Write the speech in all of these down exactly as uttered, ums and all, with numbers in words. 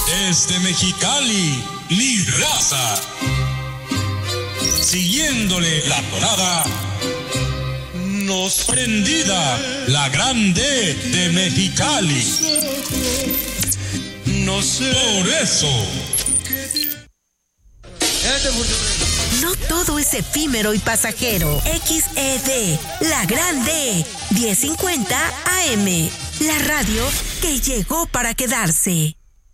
Desde Mexicali, mi raza. Siguiéndole la dorada, nos prendida la grande de Mexicali. No sé. Por eso. No todo es efímero y pasajero. X E D, la grande, diez cincuenta A M. La radio que llegó para quedarse.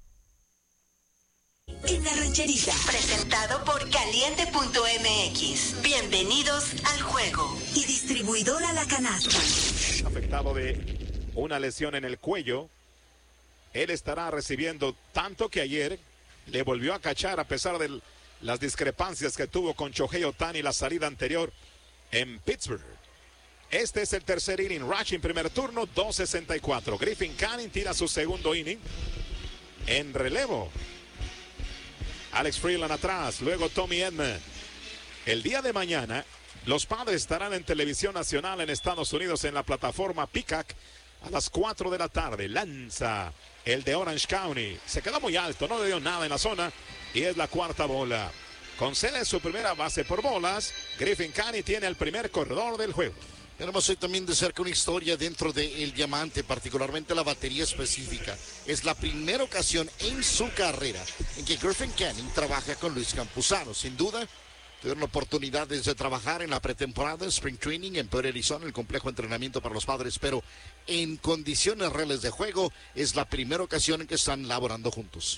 En la rancherita, presentado por caliente punto M X. Bienvenidos al juego. Y distribuidora La Canasta. Afectado de una lesión en el cuello, él estará recibiendo tanto que ayer le volvió a cachar a pesar de las discrepancias que tuvo con Shohei Ohtani la salida anterior en Pittsburgh. Este es el tercer inning. Rushing primer turno, dos sesenta y cuatro. Griffin Canning tira su segundo inning. En relevo, Alex Freeland atrás, luego Tommy Edman. El día de mañana, los Padres estarán en televisión nacional en Estados Unidos en la plataforma Peacock a las cuatro de la tarde. Lanza el de Orange County. Se quedó muy alto, no le dio nada en la zona y es la cuarta bola. Concede su primera base por bolas. Griffin Canning tiene el primer corredor del juego. Tenemos hoy también de cerca una historia dentro del Diamante, particularmente la batería específica. Es la primera ocasión en su carrera en que Griffin Canning trabaja con Luis Campuzano. Sin duda, tuvieron oportunidades de trabajar en la pretemporada, Spring Training en Port Arizona, el complejo de entrenamiento para los Padres, pero en condiciones reales de juego es la primera ocasión en que están laborando juntos.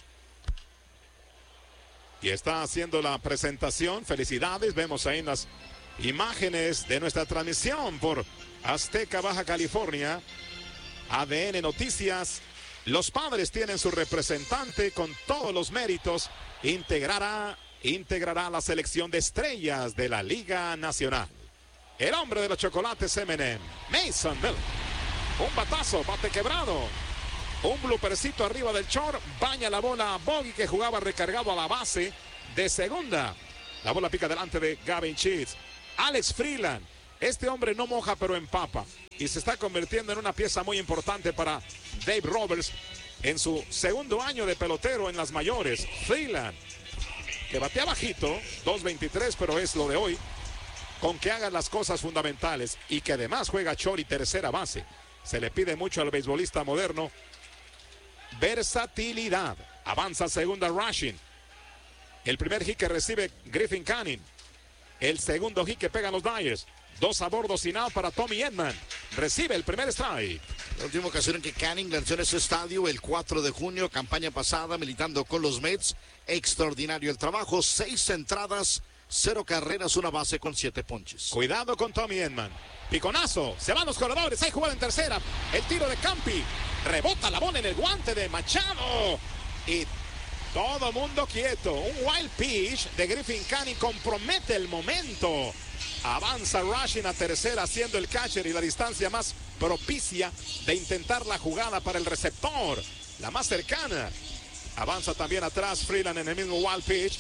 Y está haciendo la presentación. Felicidades, vemos ahí en las imágenes de nuestra transmisión por Azteca Baja California, A D N Noticias. Los Padres tienen su representante con todos los méritos. Integrará, integrará la selección de estrellas de la Liga Nacional. El hombre de los chocolates eme and eme, Mason Miller. Un batazo, bate quebrado. Un bloopercito arriba del short. Baña la bola a Bogey, que jugaba recargado a la base de segunda. La bola pica delante de Gavin Sheets. Alex Freeland, este hombre no moja pero empapa y se está convirtiendo en una pieza muy importante para Dave Roberts en su segundo año de pelotero en las mayores. Freeland, que batea bajito, dos veintitrés, pero es lo de hoy, con que haga las cosas fundamentales y que además juega short y tercera base. Se le pide mucho al beisbolista moderno versatilidad. Avanza segunda Rushing. El primer hit que recibe Griffin Canning. El segundo hit que pegan los Dyers. Dos a bordo sin out para Tommy Edman. Recibe el primer strike. La última ocasión en que Canning lanzó en ese estadio, el cuatro de junio, campaña pasada, militando con los Mets. Extraordinario el trabajo. Seis entradas, cero carreras, una base con siete ponches. Cuidado con Tommy Edman. Piconazo. Se van los corredores. Hay jugada en tercera. El tiro de Campi. Rebota la bola en el guante de Machado. Y todo mundo quieto. Un wild pitch de Griffin Canning compromete el momento. Avanza Rushing a tercera, haciendo el catcher y la distancia más propicia de intentar la jugada para el receptor. La más cercana. Avanza también atrás Freeland en el mismo wild pitch.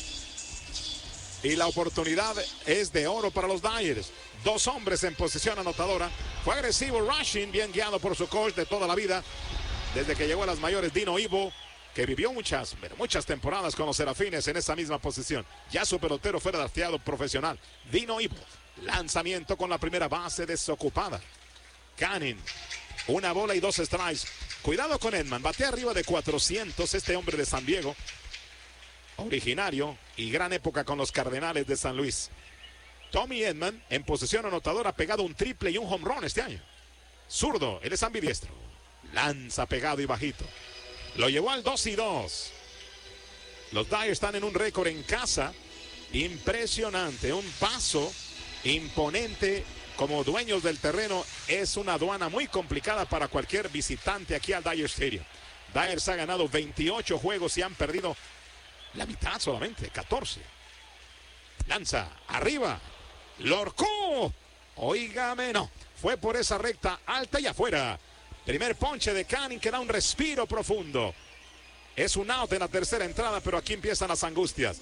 Y la oportunidad es de oro para los Dyers. Dos hombres en posición anotadora. Fue agresivo Rushing, bien guiado por su coach de toda la vida. Desde que llegó a las mayores, Dino Ivo, que vivió muchas, pero muchas temporadas con los Serafines en esa misma posición. Ya su pelotero fue drafteado profesional. Dino Ivo, lanzamiento con la primera base desocupada. Canning, una bola y dos strikes. Cuidado con Edman, batea arriba de cuatrocientos este hombre de San Diego. Originario y gran época con los Cardenales de San Luis. Tommy Edman en posición anotadora, ha pegado un triple y un home run este año. Zurdo, él es ambidiestro. Lanza pegado y bajito. Lo llevó al dos y dos. Los Dyers están en un récord en casa impresionante. Un paso imponente como dueños del terreno. Es una aduana muy complicada para cualquier visitante aquí al Dyer Stadium. Dyers ha ganado veintiocho juegos y han perdido la mitad solamente, catorce. Lanza, arriba. Lorcó. Óigame, no. Fue por esa recta alta y afuera. Primer ponche de Canning que da un respiro profundo. Es un out en la tercera entrada, pero aquí empiezan las angustias.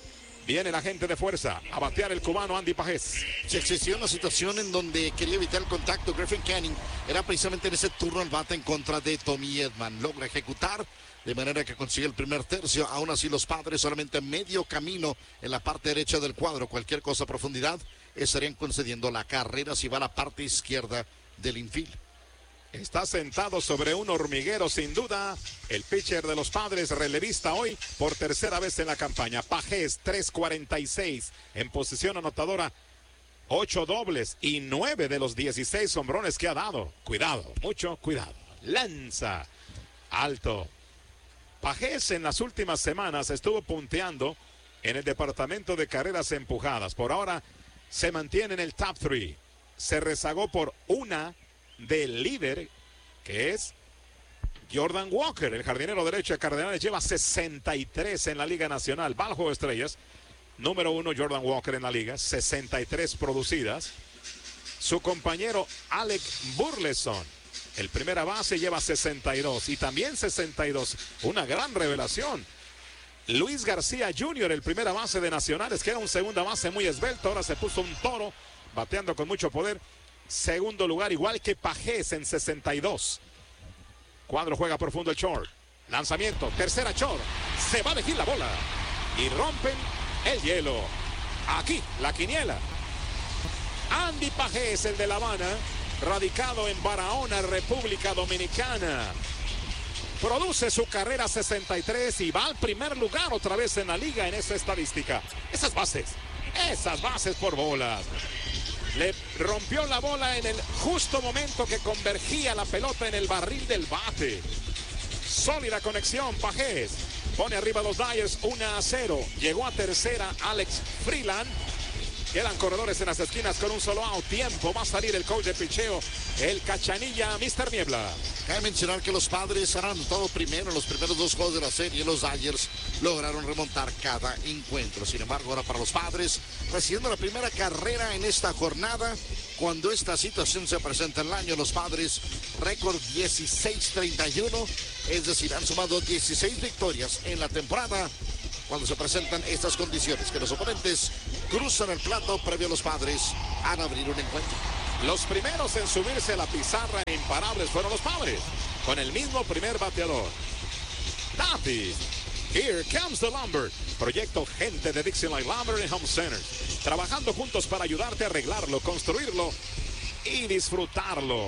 Viene la gente de fuerza a batear el cubano Andy Pajés. Si existía una situación en donde quería evitar el contacto, Griffin Canning era precisamente en ese turno al bate en contra de Tommy Edman. Logra ejecutar de manera que consigue el primer tercio. Aún así, los Padres solamente medio camino en la parte derecha del cuadro. Cualquier cosa a profundidad estarían concediendo la carrera si va a la parte izquierda del infield. Está sentado sobre un hormiguero, sin duda, el pitcher de los Padres, relevista hoy por tercera vez en la campaña. Pajés, tres cuarenta y seis en posición anotadora, ocho dobles y nueve de los dieciséis hombrones que ha dado. Cuidado, mucho cuidado. Lanza alto. Pajés en las últimas semanas estuvo punteando en el departamento de carreras empujadas. Por ahora se mantiene en el top tres. Se rezagó por una del líder, que es Jordan Walker, el jardinero derecho de Cardenales. Lleva sesenta y tres en la Liga Nacional. Va al juego de estrellas. Número uno, Jordan Walker en la liga. sesenta y tres producidas. Su compañero Alec Burleson, el primera base, lleva sesenta y dos. Y también sesenta y dos. Una gran revelación. Luis García junior, el primera base de Nacionales, que era un segunda base muy esbelto. Ahora se puso un toro, bateando con mucho poder. Segundo lugar, igual que Pajés en sesenta y dos. Cuadro juega profundo el short. Lanzamiento, tercera short. Se va a elegir la bola. Y rompen el hielo. Aquí, la quiniela. Andy Pajés, el de La Habana, radicado en Barahona, República Dominicana. Produce su carrera sesenta y tres y va al primer lugar otra vez en la liga en esa estadística. Esas bases, esas bases por bolas. Le rompió la bola en el justo momento que convergía la pelota en el barril del bate. Sólida conexión, Pajés. Pone arriba a los Dyers uno a cero. Llegó a tercera Alex Freeland. Quedan corredores en las esquinas con un solo out. Tiempo, va a salir el coach de picheo, el Cachanilla, mister Niebla. Cabe mencionar que los Padres han anotado primero en los primeros dos juegos de la serie. Los Dyers lograron remontar cada encuentro. Sin embargo, ahora para los Padres, recibiendo la primera carrera en esta jornada, cuando esta situación se presenta en el año, los Padres, récord dieciséis treinta y uno, es decir, han sumado dieciséis victorias en la temporada cuando se presentan estas condiciones, que los oponentes cruzan el plato previo a los Padres a abrir un encuentro. Los primeros en subirse a la pizarra imparables fueron los Padres, con el mismo primer bateador. Tatis, here comes the Lumber. Proyecto gente de Dixieland Lumber and Home Center, trabajando juntos para ayudarte a arreglarlo, construirlo y disfrutarlo.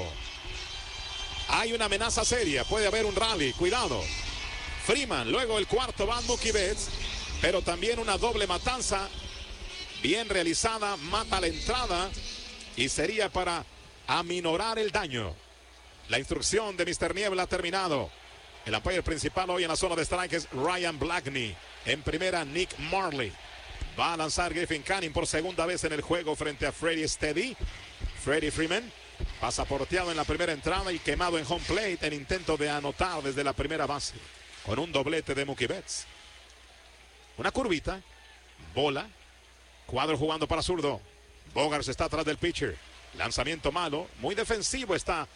Hay una amenaza seria, puede haber un rally, cuidado. Freeman, luego el cuarto van Mookie Betts, pero también una doble matanza bien realizada, mata la entrada y sería para aminorar el daño. La instrucción de mister Niebla ha terminado. El umpire principal hoy en la zona de strike es Ryan Blackney. En primera, Nick Marley. Va a lanzar Griffin Canning por segunda vez en el juego frente a Freddie Steady. Freddie Freeman pasaporteado en la primera entrada y quemado en home plate en intento de anotar desde la primera base, con un doblete de Mookie Betts. Una curvita, bola, cuadro jugando para zurdo. Bogaerts está atrás del pitcher. Lanzamiento malo, muy defensivo está.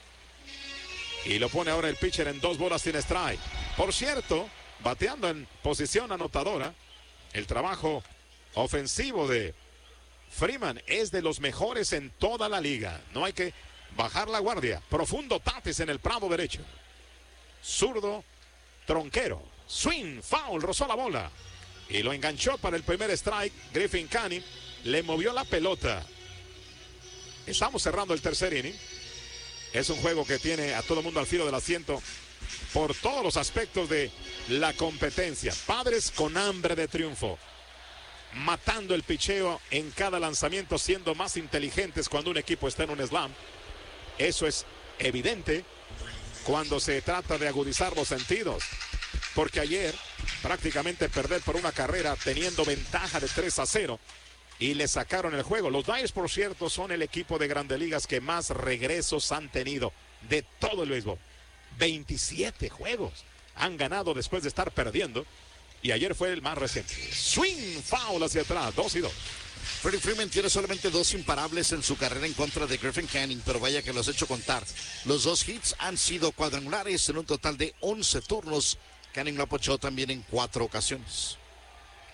Y lo pone ahora el pitcher en dos bolas sin strike. Por cierto, bateando en posición anotadora, el trabajo ofensivo de Freeman es de los mejores en toda la liga. No hay que bajar la guardia. Profundo Tatis en el prado derecho. Zurdo, tronquero. Swing, foul, rozó la bola. Y lo enganchó para el primer strike. Griffin Canning le movió la pelota. Estamos cerrando el tercer inning. Es un juego que tiene a todo el mundo al filo del asiento por todos los aspectos de la competencia. Padres con hambre de triunfo, matando el picheo en cada lanzamiento, siendo más inteligentes cuando un equipo está en un slam. Eso es evidente cuando se trata de agudizar los sentidos, porque ayer prácticamente perder por una carrera teniendo ventaja de tres a cero y le sacaron el juego. Los Dyers, por cierto, son el equipo de Grandes Ligas que más regresos han tenido de todo el béisbol. veintisiete juegos han ganado después de estar perdiendo, y ayer fue el más reciente. Swing, foul hacia atrás, dos y dos. Freddie Freeman tiene solamente dos imparables en su carrera en contra de Griffin Canning, pero vaya que los ha hecho contar. Los dos hits han sido cuadrangulares en un total de once turnos. Canning lo apochó también en cuatro ocasiones.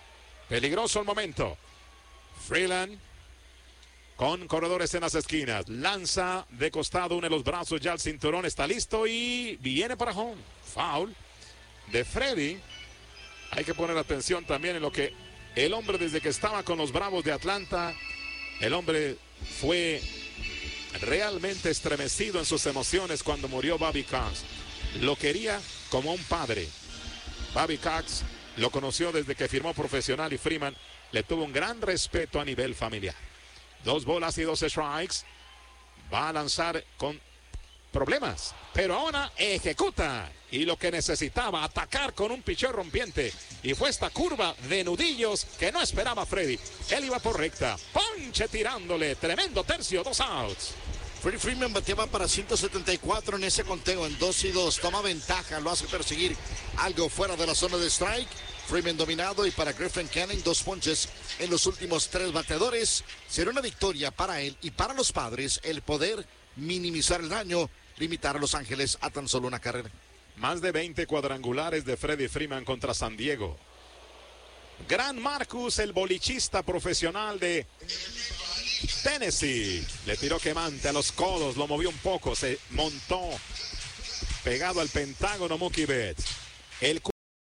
Peligroso el momento. Freeland con corredores en las esquinas. Lanza de costado, une los brazos ya al cinturón. Está listo y viene para home. Foul de Freddy. Hay que poner atención también en lo que el hombre, desde que estaba con los Bravos de Atlanta, el hombre fue realmente estremecido en sus emociones cuando murió Bobby Cox. Lo quería como un padre. Bobby Cox lo conoció desde que firmó profesional y Freeman le tuvo un gran respeto a nivel familiar. Dos bolas y dos strikes. Va a lanzar con problemas, pero ahora ejecuta. Y lo que necesitaba, atacar con un picheo rompiente. Y fue esta curva de nudillos que no esperaba Freddy. Él iba por recta. Ponche tirándole. Tremendo tercio, dos outs. Freddie Freeman bateaba para ciento setenta y cuatro en ese conteo, en dos y dos. Toma ventaja, lo hace perseguir algo fuera de la zona de strike. Freeman dominado, y para Griffin Canning, dos ponches en los últimos tres bateadores. Será una victoria para él y para los Padres el poder minimizar el daño, limitar a Los Ángeles a tan solo una carrera. Más de veinte cuadrangulares de Freddie Freeman contra San Diego. Gran Marcus, el bolichista profesional de Tennessee. Le tiró quemante a los codos, lo movió un poco, se montó pegado al pentágono Mookie Betts. El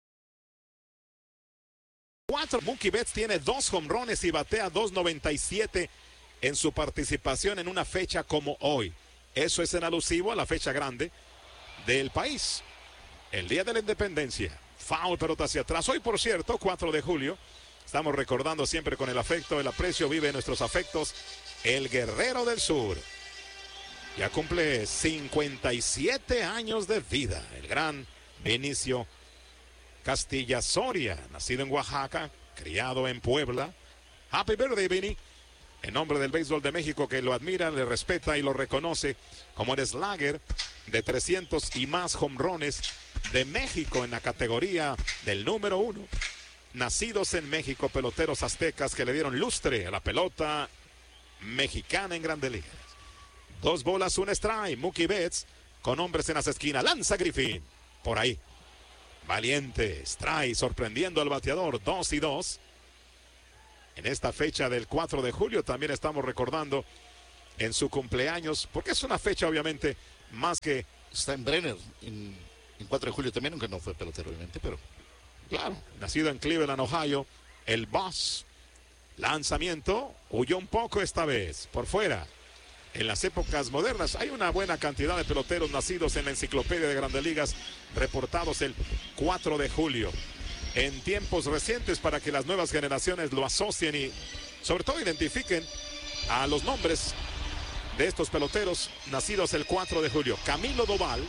cuatro, Mookie Betts tiene dos jonrones y batea dos noventa y siete en su participación en una fecha como hoy. Eso es en alusivo a la fecha grande del país, el día de la independencia. Foul, pelota hacia atrás. Hoy, por cierto, cuatro de julio, estamos recordando siempre con el afecto, el aprecio, vive nuestros afectos, el Guerrero del Sur. Ya cumple cincuenta y siete años de vida, el gran Vinicio Castilla Soria, nacido en Oaxaca, criado en Puebla. Happy birthday, Vini. En nombre del béisbol de México, que lo admira, le respeta y lo reconoce como el slugger de trescientos y más jonrones de México en la categoría del número uno. Nacidos en México, peloteros aztecas que le dieron lustre a la pelota mexicana en Grandes Ligas. Dos bolas, un strike. Mookie Betts con hombres en las esquinas. Lanza Griffin por ahí. Valiente strike, sorprendiendo al bateador. Dos y dos. En esta fecha del cuatro de julio también estamos recordando en su cumpleaños, porque es una fecha obviamente más que... Está en Brenner, en, en cuatro de julio también, aunque no fue pelotero obviamente, pero... Claro, nacido en Cleveland, Ohio, el Boss. Lanzamiento, huyó un poco esta vez, por fuera. En las épocas modernas hay una buena cantidad de peloteros nacidos en la enciclopedia de Grandes Ligas, reportados el cuatro de julio. En tiempos recientes, para que las nuevas generaciones lo asocien y sobre todo identifiquen a los nombres de estos peloteros nacidos el cuatro de julio. Camilo Doval.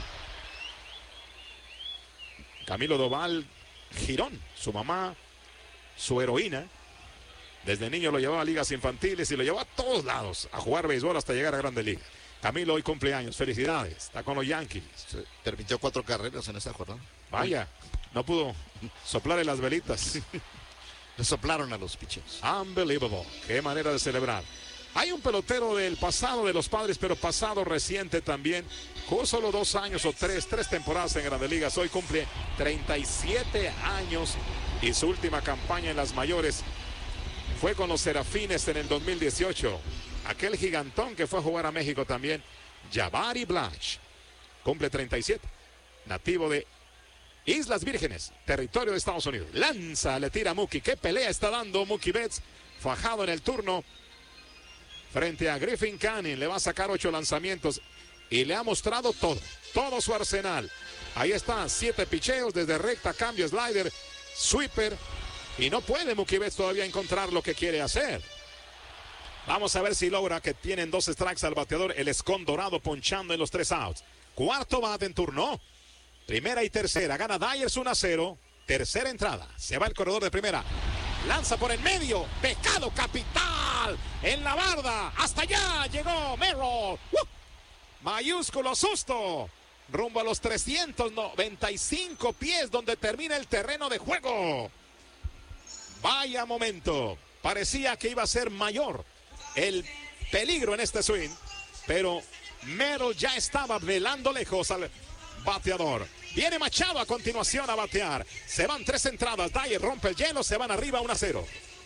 Camilo Doval Girón, su mamá, su heroína. Desde niño lo llevaba a ligas infantiles y lo llevó a todos lados a jugar béisbol hasta llegar a Grandes Ligas. Camilo hoy cumpleaños, felicidades, está con los Yankees. Se permitió cuatro carreras en esa jornada. Vaya, no pudo soplarle las velitas. Le soplaron a los pitchers. Unbelievable, qué manera de celebrar. Hay un pelotero del pasado de los Padres, pero pasado reciente también. Jugó solo dos años o tres, tres temporadas en Grandes Ligas. Hoy cumple treinta y siete años y su última campaña en las mayores fue con los Serafines en el dos mil dieciocho. Aquel gigantón que fue a jugar a México también, Jabari Blanche, cumple treinta y siete, nativo de Islas Vírgenes, territorio de Estados Unidos. Lanza, le tira a Mookie. ¿Qué pelea está dando Mookie Betts? Fajado en el turno frente a Griffin Canning. Le va a sacar ocho lanzamientos y le ha mostrado todo, todo su arsenal. Ahí están, siete picheos desde recta, cambio, slider, sweeper. Y no puede Mookie Betts todavía encontrar lo que quiere hacer. Vamos a ver si logra, que tienen dos strikes al bateador. El Escón Dorado ponchando en los tres outs. Cuarto bate en turno. Primera y tercera. Gana Dyers uno a cero. Tercera entrada. Se va el corredor de primera. Lanza por el medio. Pecado capital. En la barda. Hasta allá llegó Merrill. ¡Uh! Mayúsculo susto. Rumbo a los trescientos noventa y cinco pies, donde termina el terreno de juego. Vaya momento. Parecía que iba a ser mayor el peligro en este swing, pero Merrill ya estaba velando lejos al bateador. Viene Machado a continuación a batear. Se van tres entradas. Dyer rompe el hielo. Se van arriba uno a cero.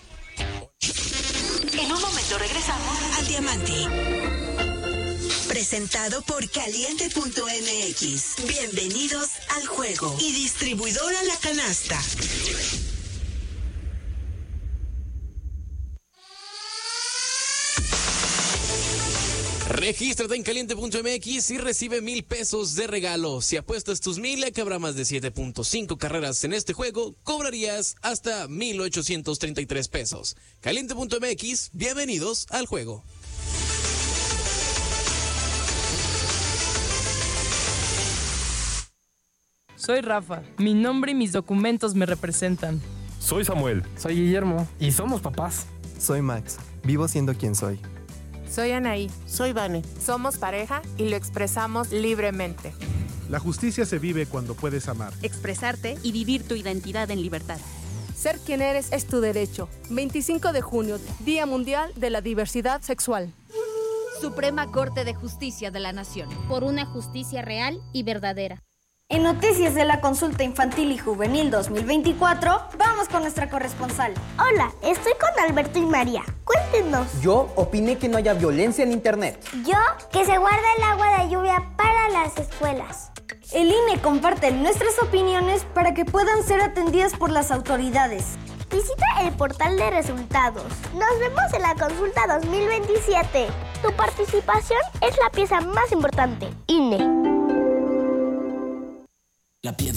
En un momento regresamos Al Diamante. presentado por Caliente punto M X. Bienvenidos al juego. Y distribuidora La Canasta. Regístrate en Caliente punto M X y recibe mil pesos de regalo. Si apuestas tus mil, que habrá más de siete punto cinco carreras en este juego, cobrarías hasta mil ochocientos treinta y tres pesos. Caliente punto M X, bienvenidos al juego. Soy Rafa. Mi nombre y mis documentos me representan. Soy Samuel. Soy Guillermo. Y somos papás. Soy Max. Vivo siendo quien soy. Soy Anaí. Soy Vane. Somos pareja y lo expresamos libremente. La justicia se vive cuando puedes amar, expresarte y vivir tu identidad en libertad. Ser quien eres es tu derecho. veinticinco de junio, Día Mundial de la Diversidad Sexual. Suprema Corte de Justicia de la Nación. Por una justicia real y verdadera. En Noticias de la Consulta Infantil y Juvenil dos mil veinticuatro, vamos con nuestra corresponsal. Hola, estoy con Alberto y María. Cuéntenos. Yo opiné que no haya violencia en internet. Yo, que se guarda el agua de lluvia para las escuelas. El I N E comparte nuestras opiniones para que puedan ser atendidas por las autoridades. Visita el portal de resultados. Nos vemos en la consulta dos mil veintisiete. Tu participación es la pieza más importante. I N E. La piedra.